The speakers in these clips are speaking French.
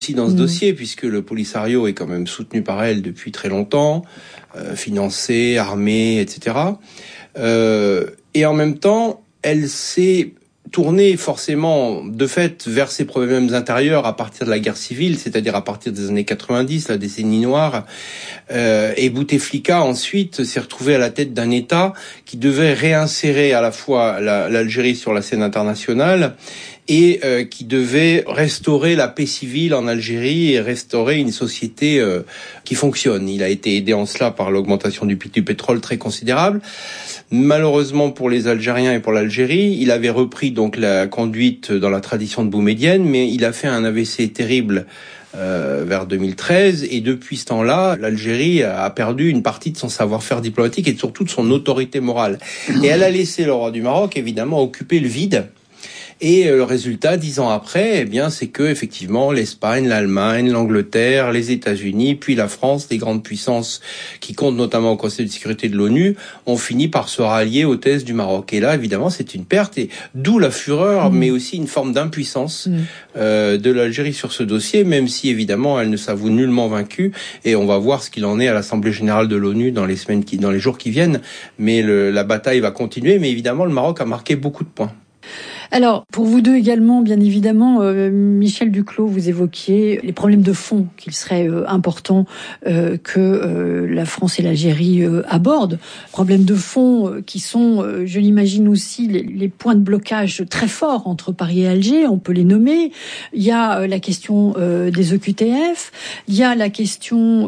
aussi dans ce dossier, puisque le Polisario est quand même soutenu par elle depuis très longtemps, financé, armé, etc. Et en même temps, elle s'est tournée forcément de fait vers ses problèmes intérieurs à partir de la guerre civile, c'est-à-dire à partir des années 90, la décennie noire. Et Bouteflika ensuite s'est retrouvé à la tête d'un État qui devait réinsérer à la fois l'Algérie sur la scène internationale et qui devait restaurer la paix civile en Algérie et restaurer une société qui fonctionne. Il a été aidé en cela par l'augmentation du pétrole très considérable. Malheureusement pour les Algériens et pour l'Algérie, il avait repris donc la conduite dans la tradition de Boumedienne, mais il a fait un AVC terrible vers 2013, et depuis ce temps-là, l'Algérie a perdu une partie de son savoir-faire diplomatique et surtout de son autorité morale. Et elle a laissé le roi du Maroc, évidemment, occuper le vide. Et le résultat, 10 ans après, eh bien, c'est que effectivement, l'Espagne, l'Allemagne, l'Angleterre, les États-Unis, puis la France, les grandes puissances qui comptent notamment au Conseil de sécurité de l'ONU, ont fini par se rallier aux thèses du Maroc. Et là, évidemment, c'est une perte, et d'où la fureur, mais aussi une forme d'impuissance de l'Algérie sur ce dossier, même si évidemment, elle ne s'avoue nullement vaincue. Et on va voir ce qu'il en est à l'Assemblée générale de l'ONU dans les jours qui viennent. Mais la bataille va continuer. Mais évidemment, le Maroc a marqué beaucoup de points. Alors, pour vous deux également, bien évidemment, Michel Duclos, vous évoquiez les problèmes de fond qu'il serait important que la France et l'Algérie abordent. Problèmes de fond qui sont, je l'imagine aussi, les points de blocage très forts entre Paris et Alger, on peut les nommer. Il y a la question des OQTF, il y a la question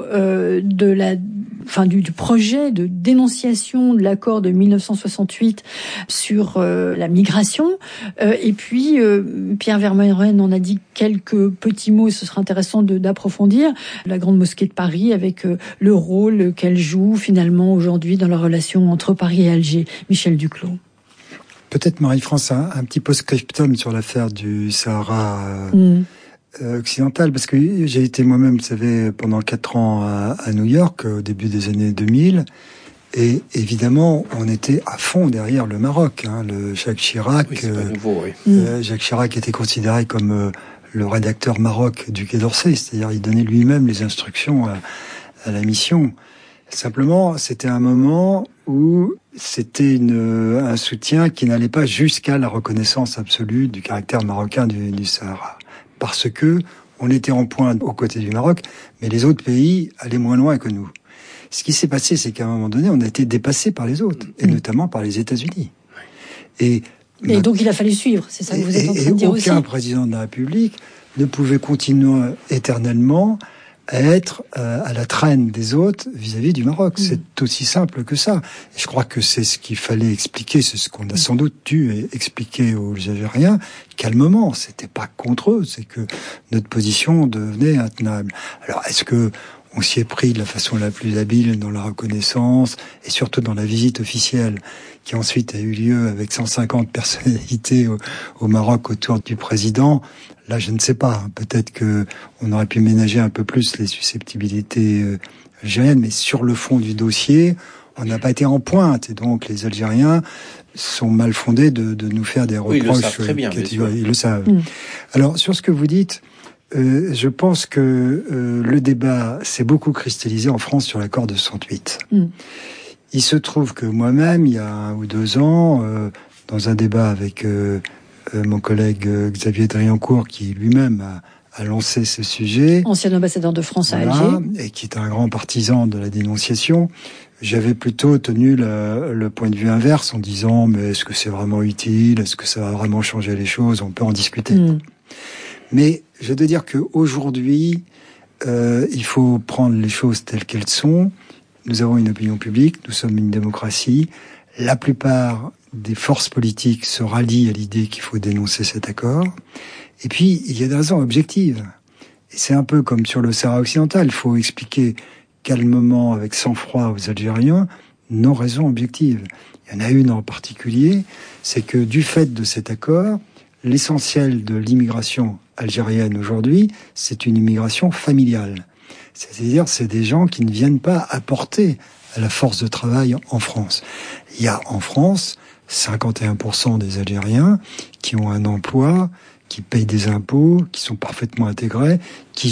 du projet de dénonciation de l'accord de 1968 sur la migration. Et puis, Pierre Vermeuren en a dit quelques petits mots, et ce sera intéressant d'approfondir. La Grande Mosquée de Paris, avec le rôle qu'elle joue finalement aujourd'hui dans la relation entre Paris et Alger. Michel Duclos. Peut-être, Marie-France, un petit post-scriptum sur l'affaire du Sahara occidental, parce que j'ai été moi-même, vous savez, pendant 4 ans à New York, au début des années 2000, et évidemment, on était à fond derrière le Maroc. Jacques Chirac, oui, c'est pas nouveau, oui. Jacques Chirac était considéré comme le rédacteur Maroc du Quai d'Orsay, c'est-à-dire il donnait lui-même les instructions à la mission. Simplement, c'était un moment où c'était un soutien qui n'allait pas jusqu'à la reconnaissance absolue du caractère marocain du Sahara, parce que on était en pointe aux côtés du Maroc, mais les autres pays allaient moins loin que nous. Ce qui s'est passé, c'est qu'à un moment donné, on a été dépassé par les autres, et notamment par les États-Unis. Et donc il a fallu suivre, c'est ça que vous êtes en train de dire aussi. Aucun président de la République ne pouvait continuer éternellement à être à la traîne des autres vis-à-vis du Maroc. C'est aussi simple que ça. Et je crois que c'est ce qu'il fallait expliquer, c'est ce qu'on a sans doute dû expliquer aux Algériens calmement. C'était pas contre eux, c'est que notre position devenait intenable. Alors, est-ce que on s'y est pris de la façon la plus habile dans la reconnaissance et surtout dans la visite officielle qui ensuite a eu lieu avec 150 personnalités au Maroc autour du président? Là, je ne sais pas. Peut-être que on aurait pu ménager un peu plus les susceptibilités algériennes, mais sur le fond du dossier, on n'a pas été en pointe. Et donc, les Algériens sont mal fondés de nous faire des reproches. Oui, ils le savent très bien, ils le savent. Alors, sur ce que vous dites, je pense que le débat s'est beaucoup cristallisé en France sur l'accord de 68. Il se trouve que moi-même, il y a 1 ou 2 ans, dans un débat avec mon collègue Xavier Driancourt, qui lui-même a lancé ce sujet, ancien ambassadeur de France à Alger, et qui est un grand partisan de la dénonciation, j'avais plutôt tenu le point de vue inverse en disant, mais est-ce que c'est vraiment utile? Est-ce que ça va vraiment changer les choses? On peut en discuter. Mais je dois dire qu'aujourd'hui, il faut prendre les choses telles qu'elles sont. Nous avons une opinion publique, nous sommes une démocratie. La plupart des forces politiques se rallient à l'idée qu'il faut dénoncer cet accord. Et puis, il y a des raisons objectives. Et c'est un peu comme sur le Sahara occidental. Il faut expliquer calmement, avec sang-froid aux Algériens, nos raisons objectives. Il y en a une en particulier, c'est que du fait de cet accord, l'essentiel de l'immigration algérienne aujourd'hui, c'est une immigration familiale. C'est-à-dire, c'est des gens qui ne viennent pas apporter à la force de travail en France. Il y a en France 51% des Algériens qui ont un emploi, qui payent des impôts, qui sont parfaitement intégrés, qui